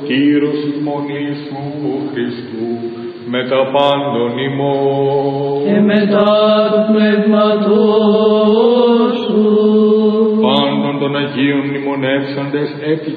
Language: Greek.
κύρος ημών Ιησού Χριστού, με τα πάντων ημών και μετά του πνεύματός σου, πάντων των Αγίων μνημονεύσαντες επί